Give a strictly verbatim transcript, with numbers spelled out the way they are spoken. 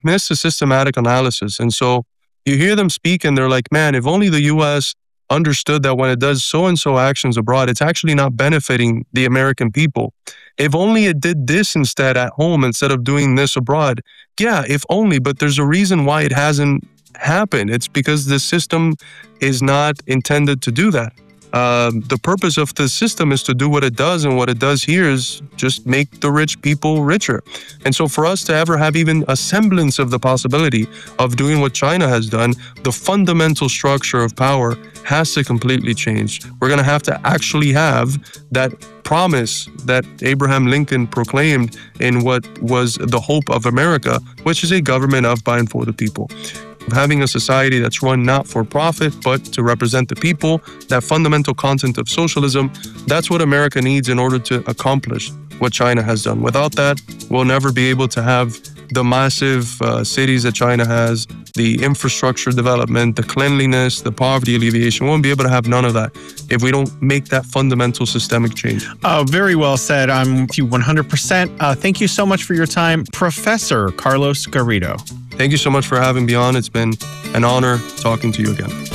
miss a systematic analysis. And so you hear them speak and they're like, man, if only the U S understood that when it does so-and-so actions abroad, it's actually not benefiting the American people. If only it did this instead at home instead of doing this abroad. Yeah, if only, but there's a reason why it hasn't happened. It's because the system is not intended to do that. Uh, the purpose of the system is to do what it does, and what it does here is just make the rich people richer. And so for us to ever have even a semblance of the possibility of doing what China has done, the fundamental structure of power has to completely change. We're going to have to actually have that promise that Abraham Lincoln proclaimed in what was the hope of America, which is a government of, by, and for the people. Having a society that's run not for profit, but to represent the people, that fundamental content of socialism, that's what America needs in order to accomplish what China has done. Without that, we'll never be able to have the massive uh, cities that China has, the infrastructure development, the cleanliness, the poverty alleviation. We won't be able to have none of that if we don't make that fundamental systemic change. Uh, very well said. I'm with you one hundred percent. Uh, thank you so much for your time, Professor Carlos Garrido. Thank you so much for having me on. It's been an honor talking to you again.